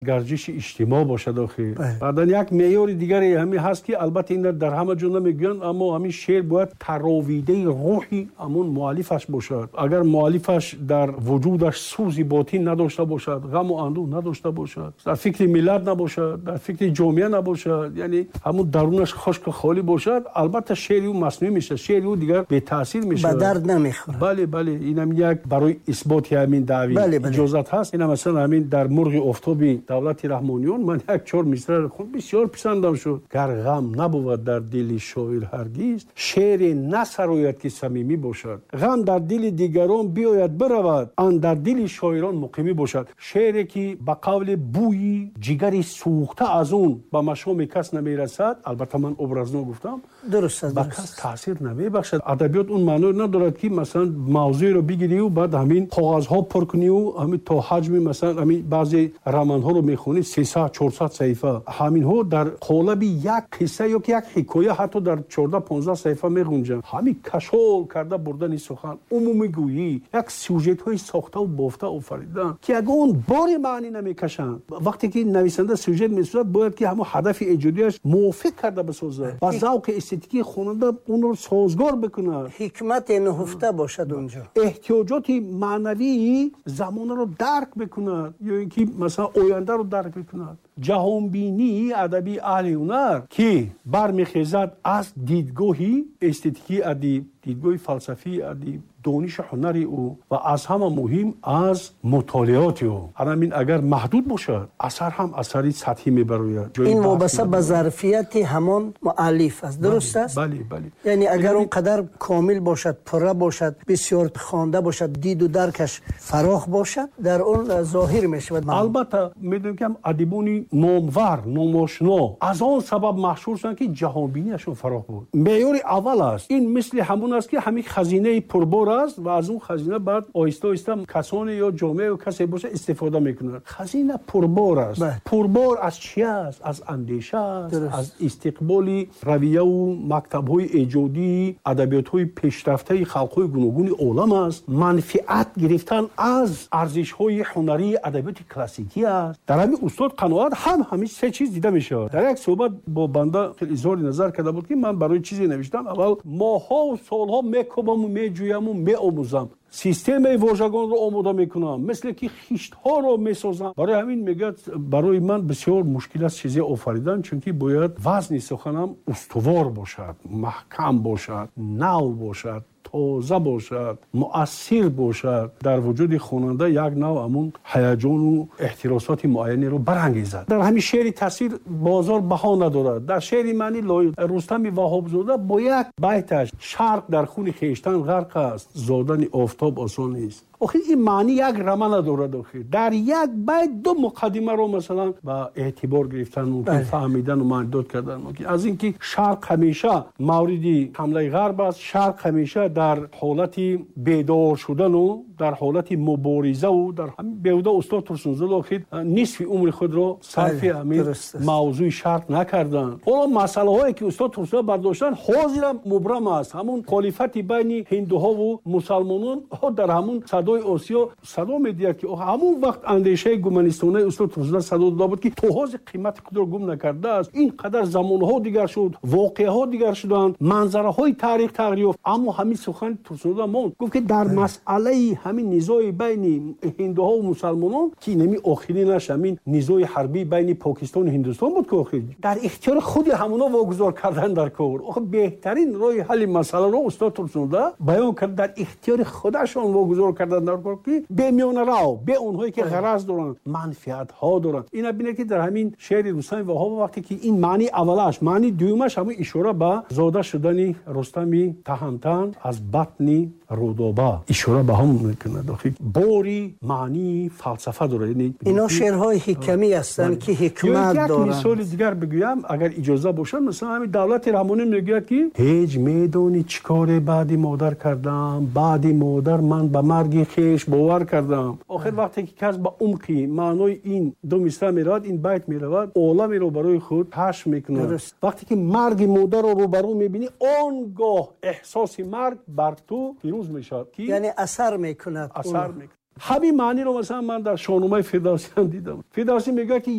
گرجش اجتماع باشد آخه. بعدن یک معیار دیگری همین هست که البته این در همه جا نمیگن، اما همین شعر باید تراویده روحی همون مؤلفش باشد. اگر مؤلفش در وجودش سوزی باطن نداشته باشد، غم و اندوه نداشته باشد، در فکر ملت نباشد، در فکر جامعه نباشد، یعنی همون درونش خشک خالی باشد، البته شعر او مصنوعی میشه، شعر او دیگر به تاثیر میشه، به درد نمیخوره. بله اینم یک برای اثبات همین دعوی اجازت هست. این مثلا همین در مرغ آفتابی دولت رحمانیون من یک چهار مصرع خوند، بسیار پسندم شد. گر غم نبود در دل شاعر هرگز، شعر نسراید که صمیمی باشد. غم در دل دیگران بیاید برود، آن در دل شاعران مقیمی باشد. شعری که به قول بوی جگر سوخته از اون به مشام کس نمیرسد، البته من ابرزنو گفتم، درست است، به کس تاثیر نمیبخشد. ادبیات اون معنی ندارد که مثلا موضوع رو بگیری و بعد همین کاغذها پر کنی و همین تا حجم مثلا همین بعضی رمان‌ها رو میخونی 300 400 صفحه، همین ها در قالب یک قصه یا یک حکایه حتی در 14 15 صفحه میخونجن. همین کشول کرده بردن سخن، عمومی گویی، یک سوژت های ساخته و بافته آفریدن که اگه اون بار معنی نمیکشن، وقتی که نویسنده سوژت میسازد باید که همون هدف ایجادیش موافق کرده بسازه، با ذوق استتیکی خواننده اون رو سازگار بکنه، حکمت نهفته باشد اونجا، احتیاجات معنوی زمانه رو درک بکنه یا اینکه مثلا آینده رو درک بکنه. جهانبینی ادبی اهل هنر که برمیخیزد از دیدگاهی استتیکی ادب، دیدگاه فلسفی ادب، دانش هنری او و از همه مهم از مطالعات او. همین اگر محدود باشد اثر هم اثری سطحی میبراید. این وابسته به ظرفیت همان مؤلف است، درست است؟ بله. یعنی اگر اون قدر کامل باشد، پره باشد، بسیار خوانده باشد، دید و درکش فراخ باشد، در اون ظاهر میشود. البته میدونم که ادیبان نامور، ناماشنا از آن سبب مشهور شدند که جهانبینیشون فراخ بود. معیار اول است. این مثل همون است که همین خزینه پربار است و از اون خزینه بعد آهسته آهسته کسانی یا جامعه و کسی باشه استفاده میکنند. خزینه پربار است. پربار از چی است؟ از اندیشه است، از استقبال رویه و مکتب‌های ایجادی ادبیات‌های پیشرفته خلق‌های گوناگون عالم است. منفعت گرفتن از ارزش‌های هنری ادبیات کلاسیکی است. در همین استاد قناعت هم همین سه چیز دیده میشه. در یک صحبت با بنده خیلی اظهار نظر کرده بود که من برای چیزی نوشتم، اول ماها و سالها میکوبم و میجویم و میآموزم، سیستم واژگان رو آماده میکنم، مثل که خیشت‌ها رو میسازم. برای همین میگه برای من بسیار مشکل است چیزی آفریدن، چون که باید وزن سخنم استوار باشد، محکم باشد، نو باشد، تازه باشد، مؤثر باشد، در وجود خواننده یک نوع همون هیجان و احتراسات معینی رو برانگیزد. در همین شعر تاثیر بازار بها ندارد. در شعر معنی رستم وهابزاده با یک بیتش شرق در خون خویشتن غرق است، زادن آفتاب آسان نیست. آخه این معنی یک رمه ندارد. آخه در یک بیت دو مقدمه رو مثلا با اعتبار گرفتن ممکن، فهمیدن و معنی کردن ممکن. از اینکه شرق همیشه مورد حمله غرب است، شرق همیشه در حالت بیدار شدن و در حالت مبارزه و در همین بیهوده استاد ترسونزاده آخه نصف عمر خود را صرف همین موضوع شرق نکردن. حالا مسئله هایی که استاد ترسونزاده برداشتن حاضر مبرم است. همون مخالفت بین هندوها و مسلمانان در همون صدای آسیا صدا میدید که همون وقت اندیشه گومنیستانه استاد ترسونزاده صدا داده بود که توهاز قیمت خود را گم نکرده است. این قدر زمانها دیگر شد، واقعه ها دیگر شدند، منظره های تاریخ تغییر یافت، اما همین سخن ترسونزاده ماند. گفت که در مسئله همین نزاع بین هندوها و مسلمانان که نمی آخری نشه، همین نزاع حربی بین پاکستان و هندوستان بود که آخری در اختیار خود همونا واگذار کردن در کار. آخه بهترین راه حل مسئله رو استاد ترسونزاده بیان کرد، در اختیار خودشان واگذار کردن در کار که به میان رو به اونهایی که غرض دارن، منفعت ها دارن. اینا ببینید که در همین شعر رستم وهاب وقتی که این معنی اولش، معنی دومش همون اشاره به زاده شدن رستم تهمتن از بطن رودابه اشاره به هم میکنه. داخل باری معنی فلسفه داره. یعنی اینا شعرهای حکمی هستن که حکمت دارن. یک مثال دیگر بگویم اگر اجازه باشه، مثلا همین دولت رحمانی میگه که هیچ میدونی چیکار بعد مادر کردم، بعد مادر من به مرگ خیش باور کردم. آخر وقتی که کس با عمقی معنای این دو مصرع میرود، این بیت میرود، عالمی رو برای خود حش میکنه. وقتی که مرگ مادر رو روبرو میبینی، آنگاه احساس مرگ بر تو پیروز میشد، یعنی اثر میکند. همین معنی رو مثلا من در شاهنامه فردوسی هم دیدم. فردوسی میگه که